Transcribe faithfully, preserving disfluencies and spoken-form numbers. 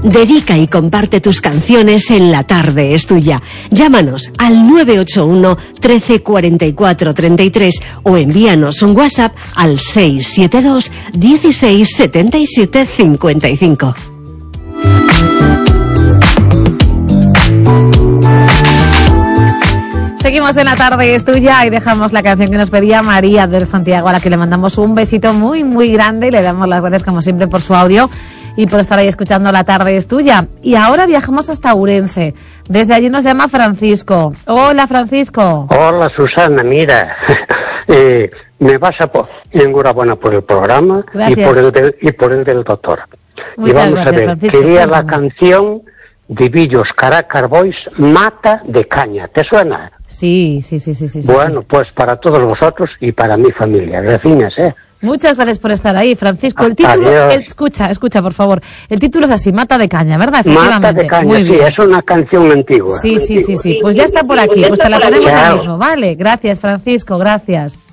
Dedica y comparte tus canciones en La Tarde es Tuya. Llámanos al nueve ocho uno, trece, cuarenta y cuatro, treinta y tres o envíanos un WhatsApp al seis siete dos, dieciséis, setenta y siete, cincuenta y cinco. Seguimos en La Tarde es Tuya y dejamos la canción que nos pedía María del Santiago, a la que le mandamos un besito muy, muy grande y le damos las gracias como siempre por su audio y por estar ahí escuchando La Tarde es Tuya. Y ahora viajamos hasta Ourense. Desde allí nos llama Francisco. Hola, Francisco. Hola, Susana, mira, eh, me vas a po enhorabuena por el programa y por el, del, y por el del doctor. Muchas y vamos gracias, a ver, Francisco, quería cuéntame. la canción de Villos Caracar Boys, Mata de Caña, ¿te suena? Sí, sí, sí, sí, sí. Bueno, sí. pues para todos vosotros y para mi familia, gracias, ¿eh? Muchas gracias por estar ahí, Francisco. El título, Adiós. escucha, escucha, por favor. El título es así, Mata de Caña, ¿verdad? Efectivamente. Mata de Caña, Muy sí, bien. es una canción antigua. Sí, sí, sí, sí. Pues ya está por aquí, pues te la ponemos ya mismo, ¿vale? Gracias, Francisco, gracias.